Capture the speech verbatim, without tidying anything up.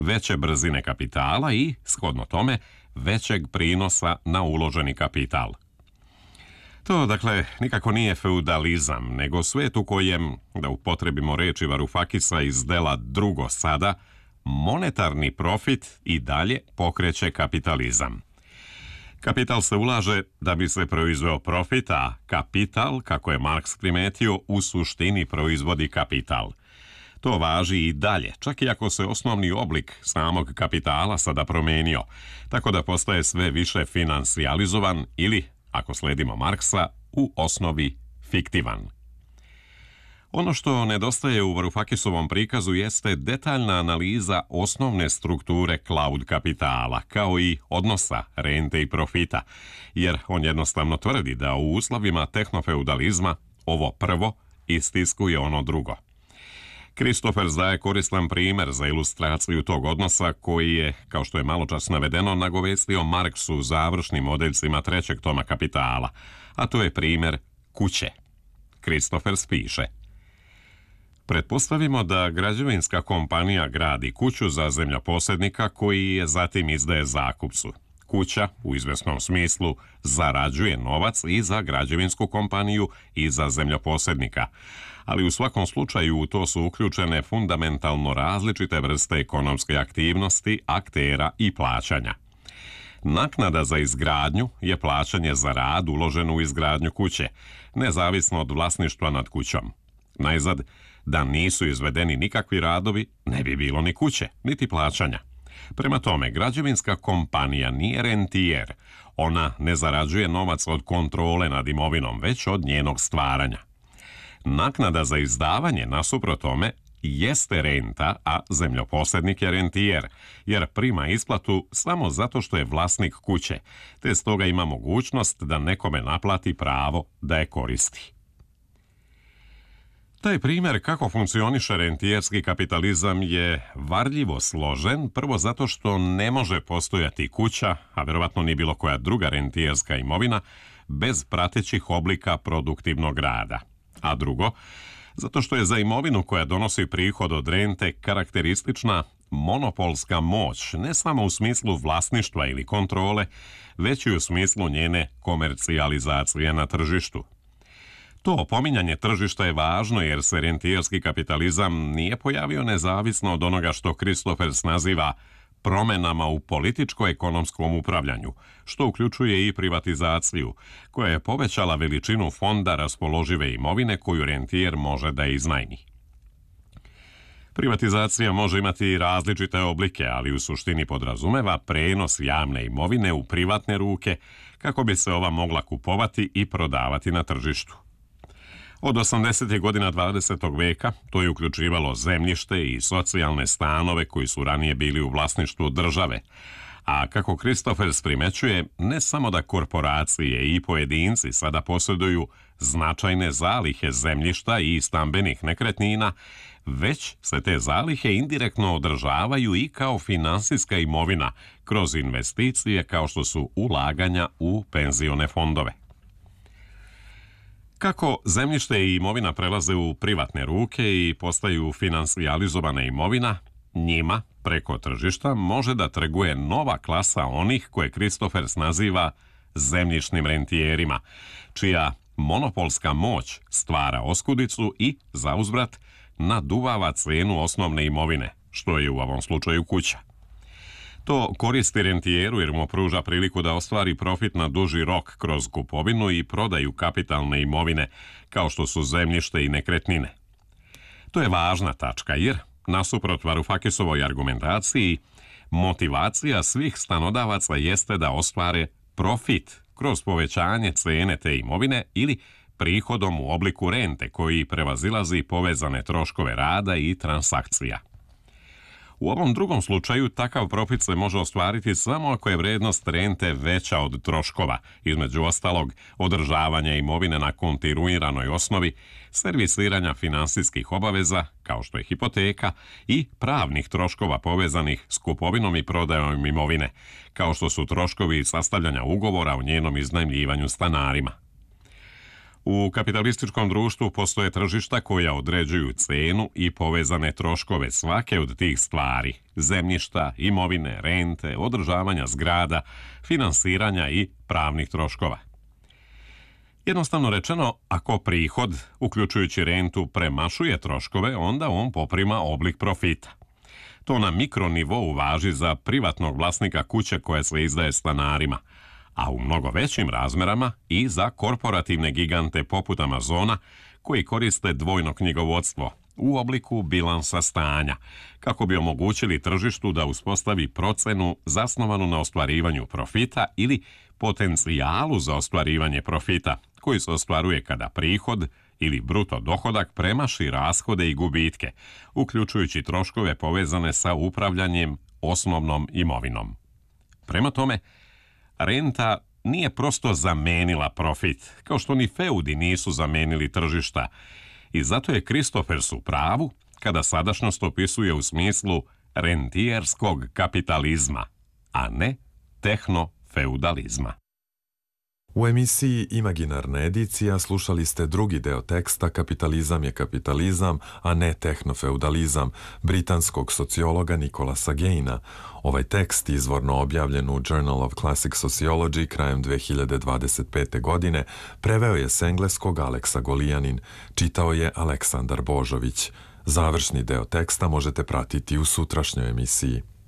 veće brzine kapitala i, shodno tome, većeg prinosa na uloženi kapital. To, dakle, nikako nije feudalizam, nego svijet u kojem, da upotrebimo reči Varufakisa iz dela Drugo sada, monetarni profit i dalje pokreće kapitalizam. Kapital se ulaže da bi se proizveo profit, a kapital, kako je Marks primetio, u suštini proizvodi kapital. To važi i dalje, čak i ako se osnovni oblik samog kapitala sada promenio, tako da postaje sve više finansijalizovan ili, ako sledimo Marksa, u osnovi fiktivan. Ono što nedostaje u Varufakisovom prikazu jeste detaljna analiza osnovne strukture cloud kapitala, kao i odnosa rente i profita, jer on jednostavno tvrdi da u uslovima tehnofeudalizma ovo prvo istiskuje ono drugo. Christopher daje koristan primjer za ilustraciju tog odnosa koji je, kao što je maločas navedeno, nagovestio Marksu u završnim odeljcima trećeg toma Kapitala, a to je primjer kuće. Christopher piše: pretpostavimo da građevinska kompanija gradi kuću za zemljoposjednika koji je zatim izdaje zakupcu. Kuća, u izvesnom smislu, zarađuje novac i za građevinsku kompaniju i za zemljoposjednika, ali u svakom slučaju u to su uključene fundamentalno različite vrste ekonomske aktivnosti, aktera i plaćanja. Naknada za izgradnju je plaćanje za rad uložen u izgradnju kuće, nezavisno od vlasništva nad kućom. Najzad, da nisu izvedeni nikakvi radovi, ne bi bilo ni kuće, niti plaćanja. Prema tome, građevinska kompanija nije rentijer. Ona ne zarađuje novac od kontrole nad imovinom, već od njenog stvaranja. Naknada za izdavanje, nasuprot tome, jeste renta, a zemljoposjednik je rentijer, jer prima isplatu samo zato što je vlasnik kuće, te stoga ima mogućnost da nekome naplati pravo da je koristi. Taj primjer kako funkcioniše rentijerski kapitalizam je varljivo složen, prvo zato što ne može postojati kuća, a verovatno ni bilo koja druga rentijerska imovina, bez pratećih oblika produktivnog rada. A drugo, zato što je za imovinu koja donosi prihod od rente karakteristična monopolska moć, ne samo u smislu vlasništva ili kontrole, već i u smislu njene komercijalizacije na tržištu. To pominjanje tržišta je važno jer se rentijerski kapitalizam nije pojavio nezavisno od onoga što Christopher naziva promenama u političko-ekonomskom upravljanju, što uključuje i privatizaciju, koja je povećala veličinu fonda raspoložive imovine koju rentijer može da iznajmi. Privatizacija može imati različite oblike, ali u suštini podrazumeva prenos javne imovine u privatne ruke kako bi se ova mogla kupovati i prodavati na tržištu. Od osamdesetih godina dvadesetog veka to je uključivalo zemljište i socijalne stanove koji su ranije bili u vlasništvu države, a kako Christopher primećuje, ne samo da korporacije i pojedinci sada posjeduju značajne zalihe zemljišta i stambenih nekretnina, već se te zalihe indirektno održavaju i kao finansijska imovina kroz investicije kao što su ulaganja u penzione fondove. Kako zemljište i imovina prelaze u privatne ruke i postaju finansijalizovana imovina, njima, preko tržišta, može da trguje nova klasa onih koje Christopher naziva zemljišnim rentijerima, čija monopolska moć stvara oskudicu i, zauzvrat, naduvava cenu osnovne imovine, što je u ovom slučaju kuća. To koristi rentijeru jer mu pruža priliku da ostvari profit na duži rok kroz kupovinu i prodaju kapitalne imovine, kao što su zemljište i nekretnine. To je važna tačka jer, nasuprot Varufakisovoj argumentaciji, motivacija svih stanodavaca jeste da ostvare profit kroz povećanje cene te imovine ili prihodom u obliku rente koji prevazilazi povezane troškove rada i transakcija. U ovom drugom slučaju takav profit se može ostvariti samo ako je vrednost rente veća od troškova, između ostalog održavanja imovine na kontinuiranoj osnovi, servisiranja finansijskih obaveza, kao što je hipoteka, i pravnih troškova povezanih s kupovinom i prodajom imovine, kao što su troškovi sastavljanja ugovora o njenom iznajmljivanju stanarima. U kapitalističkom društvu postoje tržišta koja određuju cenu i povezane troškove svake od tih stvari, zemljišta, imovine, rente, održavanja zgrada, finansiranja i pravnih troškova. Jednostavno rečeno, ako prihod, uključujući rentu, premašuje troškove, onda on poprima oblik profita. To na mikronivou važi za privatnog vlasnika kuće koja se izdaje stanarima, a u mnogo većim razmerama i za korporativne gigante poput Amazona koji koriste dvojno knjigovodstvo u obliku bilansa stanja, kako bi omogućili tržištu da uspostavi procenu zasnovanu na ostvarivanju profita ili potencijalu za ostvarivanje profita, koji se ostvaruje kada prihod ili bruto dohodak premaši rashode i gubitke, uključujući troškove povezane sa upravljanjem osnovnom imovinom. Prema tome, renta nije prosto zamenila profit, kao što ni feudi nisu zamenili tržišta, i zato je Christophers u pravu kada sadašnjost opisuje u smislu rentijerskog kapitalizma, a ne tehnofeudalizma. U emisiji Imaginarna edicija slušali ste drugi deo teksta Kapitalizam je kapitalizam, a ne tehnofeudalizam, britanskog sociologa Nicolasa Gaina. Ovaj tekst, izvorno objavljen u Journal of Classic Sociology krajem dve hiljade dvadeset pete. godine, preveo je s engleskog Aleksa Golijanin, čitao je Aleksandar Božović. Završni deo teksta možete pratiti u sutrašnjoj emisiji.